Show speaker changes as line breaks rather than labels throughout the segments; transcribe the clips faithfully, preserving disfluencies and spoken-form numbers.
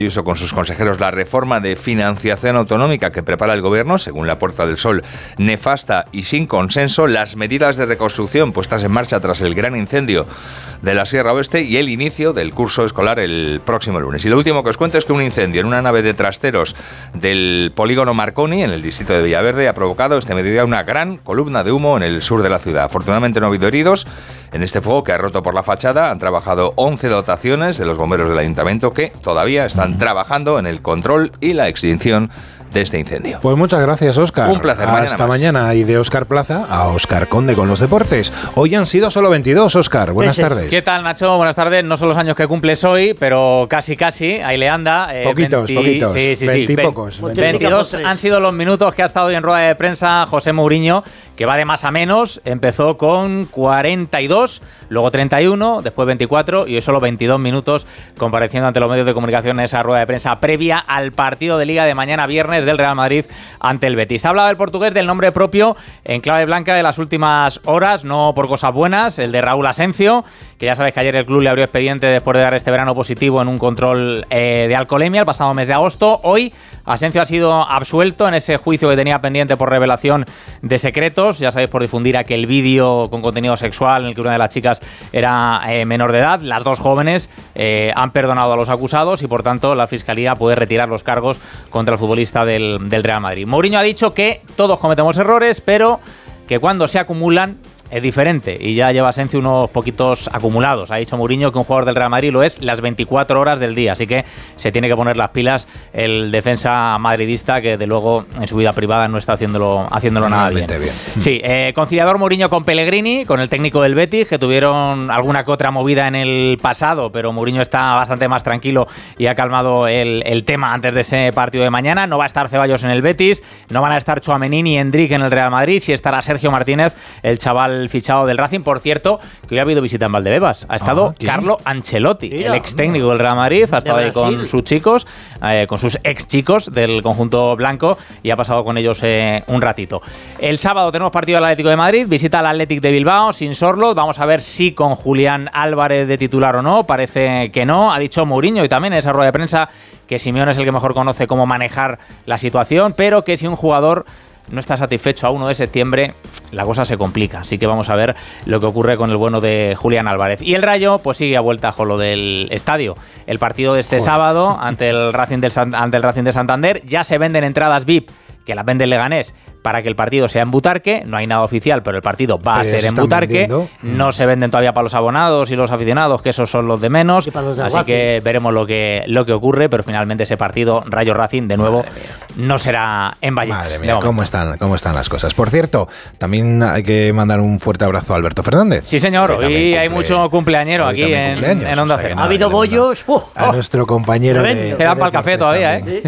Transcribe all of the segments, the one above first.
Ayuso con sus consejeros la reforma de financiación autonómica que prepara el gobierno, según la Puerta del Sol, nefasta y sin consenso, las medidas de reconstrucción puestas en marcha tras el gran incendio de la Sierra Oeste y el inicio del curso escolar el próximo lunes. Y lo último que os cuento es que un incendio en una nave de trasteros del polígono Marconi, en el distrito de Villaverde, ha provocado este mediodía una gran columna de humo en el sur de la ciudad. Afortunadamente no ha habido heridos. En este fuego que ha roto por la fachada han trabajado once dotaciones de los bomberos del ayuntamiento que todavía están trabajando en el control y la extinción de este incendio.
Pues muchas gracias, Óscar.
Un placer.
Hasta mañana, mañana. Y de Óscar Plaza a Óscar Conde con los deportes. Hoy han sido solo veintidós, Óscar. Buenas sí, sí. tardes.
¿Qué tal, Nacho? Buenas tardes. No son los años que cumples hoy, pero casi, casi. Ahí le anda.
Eh, poquitos, veinte, poquitos.
Sí, sí,
veinte
sí.
y pocos.
veintidós han sido los minutos que ha estado hoy en rueda de prensa José Mourinho, que va de más a menos. Empezó con cuarenta y dos, luego treinta y uno, después veinticuatro y hoy solo veintidós minutos compareciendo ante los medios de comunicación en esa rueda de prensa previa al partido de Liga de mañana viernes del Real Madrid ante el Betis. Hablaba el portugués del nombre propio en clave blanca de las últimas horas, no por cosas buenas, el de Raúl Asencio, que ya sabes que ayer el club le abrió expediente después de dar este verano positivo en un control eh, de alcoholemia el pasado mes de agosto. Hoy Asencio ha sido absuelto en ese juicio que tenía pendiente por revelación de secretos, ya sabéis, por difundir aquel vídeo con contenido sexual en el que una de las chicas era eh, menor de edad. Las dos jóvenes eh, han perdonado a los acusados y por tanto la Fiscalía puede retirar los cargos contra el futbolista del, del Real Madrid. Mourinho ha dicho que todos cometemos errores, pero que cuando se acumulan es diferente y ya lleva Asencio unos poquitos acumulados. Ha dicho Mourinho que un jugador del Real Madrid lo es las veinticuatro horas del día, así que se tiene que poner las pilas el defensa madridista, que de luego en su vida privada no está haciéndolo, haciéndolo nada bien. bien. Sí, eh, conciliador Mourinho con Pellegrini, con el técnico del Betis, que tuvieron alguna que otra movida en el pasado, pero Mourinho está bastante más tranquilo y ha calmado el, el tema antes de ese partido de mañana. No va a estar Ceballos en el Betis, no van a estar Tchouaméni ni Endrick en el Real Madrid, sí estará Sergio Martínez, el chaval fichado del Racing. Por cierto, que hoy ha habido visita en Valdebebas. Ha estado ah, Carlo Ancelotti, Mira, el ex técnico del Real Madrid. Ha estado ahí con sus chicos, eh, con sus ex chicos del conjunto blanco y ha pasado con ellos eh, un ratito. El sábado tenemos partido del Atlético de Madrid, visita al Athletic de Bilbao sin Sorloth. Vamos a ver si con Julián Álvarez de titular o no. Parece que no. Ha dicho Mourinho y también en esa rueda de prensa que Simeone es el que mejor conoce cómo manejar la situación, pero que si un jugador no está satisfecho a uno de septiembre, la cosa se complica. Así que vamos a ver lo que ocurre con el bueno de Julián Álvarez. Y el Rayo pues sigue a vuelta con lo del estadio. El partido de este Joder. sábado ante el Racing del ante el Racing de Santander. Ya se venden entradas V I P, que las vende el Leganés, para que el partido sea en Butarque. No hay nada oficial, pero el partido va a ser en Butarque. Vendiendo. No se venden todavía para los abonados y los aficionados, que esos son los de menos. Los de Así Racing. que veremos lo que, lo que ocurre, pero finalmente ese partido Rayo Racing, de nuevo, no será en Vallecas.
Madre mía, ¿cómo están, ¿cómo están las cosas? Por cierto, también hay que mandar un fuerte abrazo a Alberto Fernández.
Sí, señor. Hoy cumple, hay mucho cumpleañero aquí en, cumpleaños, en Onda Cero.
Ha habido bollos.
Uh, a oh. nuestro compañero de, de
Quedan para el café todavía, ¿eh?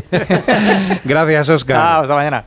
Gracias, Óscar.
Chao, hasta mañana.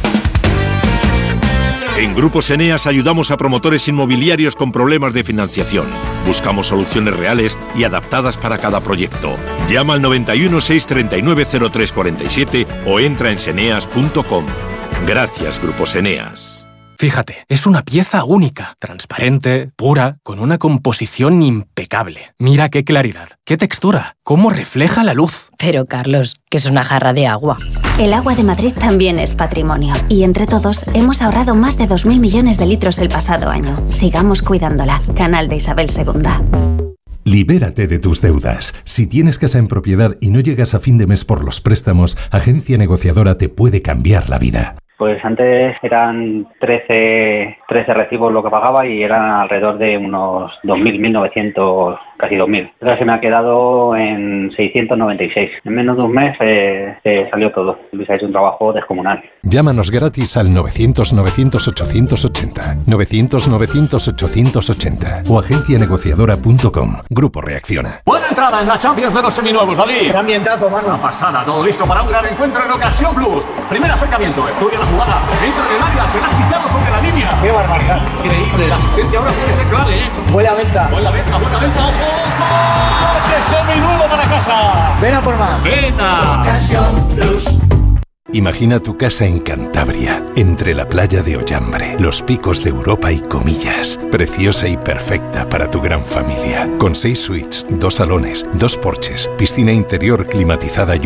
En Grupos Eneas ayudamos a promotores inmobiliarios con problemas de financiación. Buscamos soluciones reales y adaptadas para cada proyecto. Llama al noventa y uno, seiscientos treinta y nueve, cero tres cuarenta y siete o entra en seneas punto com. Gracias, Grupos Eneas.
Fíjate, es una pieza única, transparente, pura, con una composición impecable. Mira qué claridad, qué textura, cómo refleja la luz.
Pero, Carlos, que es una jarra de agua.
El agua de Madrid también es patrimonio. Y entre todos hemos ahorrado más de dos mil millones de litros el pasado año. Sigamos cuidándola. Canal de Isabel segunda.
Libérate de tus deudas. Si tienes casa en propiedad y no llegas a fin de mes por los préstamos, Agencia Negociadora te puede cambiar la vida.
Pues antes eran trece, trece recibos lo que pagaba y eran alrededor de unos dos mil, mil novecientos, casi dos mil. Ahora se me ha quedado en seiscientos noventa y seis. En menos de un mes eh, se salió todo. Luis ha hecho un trabajo descomunal.
Llámanos gratis al novecientos, novecientos, ochocientos ochenta, novecientos, novecientos, ochocientos ochenta o agencia negociadora punto com. Grupo Reacciona.
Buena entrada en la Champions de los seminuevos, David.
Qué ambientazo, mano.
Una pasada, todo listo para un gran encuentro en Ocasión Plus. Primer acercamiento, estudia la jugada, entra en el área, será quitado sobre la línea.
¡Qué barbaridad!
Increíble, la asistencia ahora puede ser clave, ¿eh?
Buena venta.
Buena venta, buena venta, ojo. ¡Coche seminuevo para casa!
Ven a por más.
¡Venta!
Ocasión Plus.
Imagina tu casa en Cantabria, entre la playa de Ollambre, los picos de Europa y Comillas. Preciosa y perfecta para tu gran familia. Con seis suites, dos salones, dos porches, piscina interior climatizada y